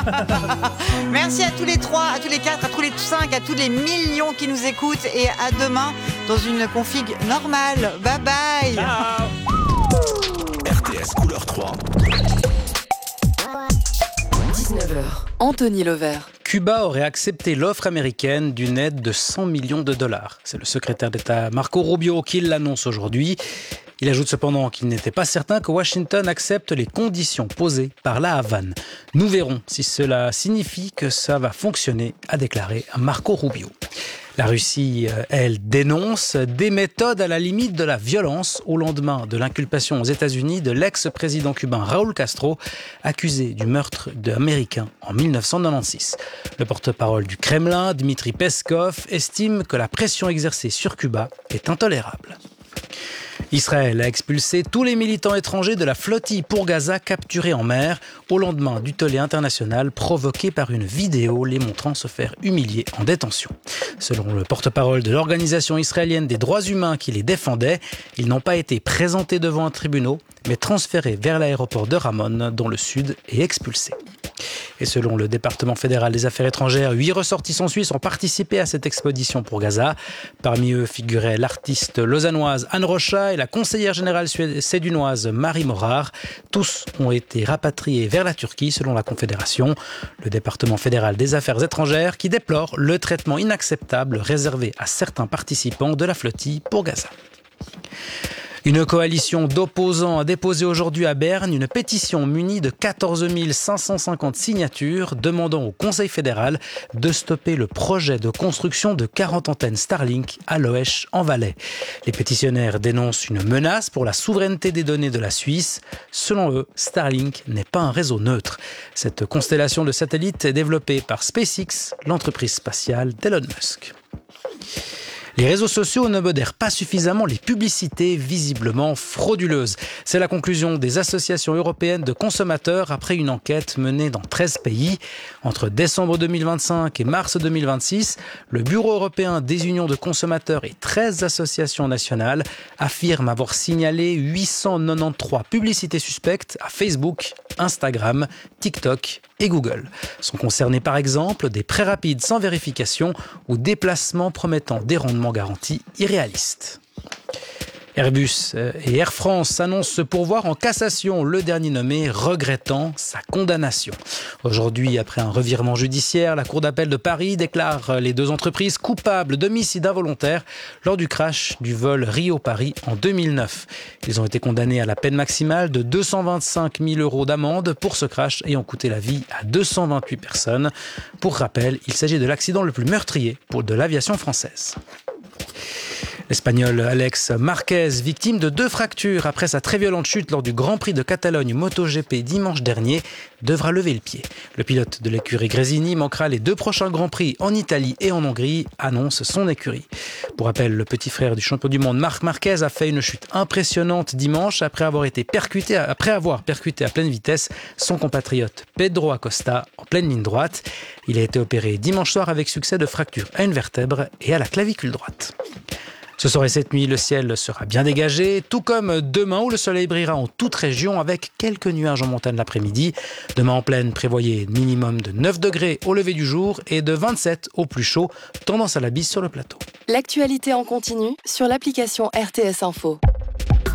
Merci à tous les trois, à tous les quatre, à tous les cinq, à tous les millions qui nous écoutent. Et à demain dans une config normale. Bye bye. Ciao. RTS Couleur 3. 19h, Anthony Lovert. Cuba aurait accepté l'offre américaine d'une aide de 100 millions de dollars. C'est le secrétaire d'État Marco Rubio qui l'annonce aujourd'hui. Il ajoute cependant qu'il n'était pas certain que Washington accepte les conditions posées par la Havane. Nous verrons si cela signifie que ça va fonctionner, a déclaré Marco Rubio. La Russie, elle, dénonce des méthodes à la limite de la violence au lendemain de l'inculpation aux États-Unis de l'ex-président cubain Raúl Castro, accusé du meurtre d'Américains en 1996. Le porte-parole du Kremlin, Dmitri Peskov, estime que la pression exercée sur Cuba est intolérable. Israël a expulsé tous les militants étrangers de la flottille pour Gaza capturés en mer au lendemain du tollé international provoqué par une vidéo les montrant se faire humilier en détention. Selon le porte-parole de l'organisation israélienne des droits humains qui les défendait, ils n'ont pas été présentés devant un tribunal, mais transférés vers l'aéroport de Ramon, dont le sud est expulsé. Et selon le département fédéral des affaires étrangères, 8 ressortissants suisses ont participé à cette expédition pour Gaza. Parmi eux figuraient l'artiste lausannoise Anne Rocha et la conseillère générale sédunoise Marie Morard. Tous ont été rapatriés vers la Turquie selon la Confédération. Le département fédéral des affaires étrangères qui déplore le traitement inacceptable réservé à certains participants de la flottille pour Gaza. Une coalition d'opposants a déposé aujourd'hui à Berne une pétition munie de 14 550 signatures demandant au Conseil fédéral de stopper le projet de construction de 40 antennes Starlink à Loèche en Valais. Les pétitionnaires dénoncent une menace pour la souveraineté des données de la Suisse. Selon eux, Starlink n'est pas un réseau neutre. Cette constellation de satellites est développée par SpaceX, l'entreprise spatiale d'Elon Musk. Les réseaux sociaux ne modèrent pas suffisamment les publicités visiblement frauduleuses. C'est la conclusion des associations européennes de consommateurs après une enquête menée dans 13 pays. Entre décembre 2025 et mars 2026, le Bureau européen des unions de consommateurs et 13 associations nationales affirment avoir signalé 893 publicités suspectes à Facebook, Instagram, TikTok et Google. Sont concernés par exemple des prêts rapides sans vérification ou des placements promettant des rendements garantis irréalistes. Airbus et Air France s'annoncent se pourvoir en cassation, le dernier nommé regrettant sa condamnation. Aujourd'hui, après un revirement judiciaire, la Cour d'appel de Paris déclare les deux entreprises coupables d'homicide involontaire lors du crash du vol Rio-Paris en 2009. Ils ont été condamnés à la peine maximale de 225 000 € d'amende pour ce crash ayant coûté la vie à 228 personnes. Pour rappel, il s'agit de l'accident le plus meurtrier de l'aviation française. L'Espagnol Alex Marquez, victime de 2 fractures après sa très violente chute lors du Grand Prix de Catalogne MotoGP dimanche dernier, devra lever le pied. Le pilote de l'écurie Gresini manquera les 2 prochains Grands Prix en Italie et en Hongrie, annonce son écurie. Pour rappel, le petit frère du champion du monde Marc Marquez a fait une chute impressionnante dimanche après avoir percuté à pleine vitesse son compatriote Pedro Acosta en pleine ligne droite. Il a été opéré dimanche soir avec succès de fracture à une vertèbre et à la clavicule droite. Ce soir et cette nuit, le ciel sera bien dégagé, tout comme demain où le soleil brillera en toute région avec quelques nuages en montagne l'après-midi. Demain en plaine, prévoyez minimum de 9 degrés au lever du jour et de 27 au plus chaud, tendance à la bise sur le plateau. L'actualité en continu sur l'application RTS Info.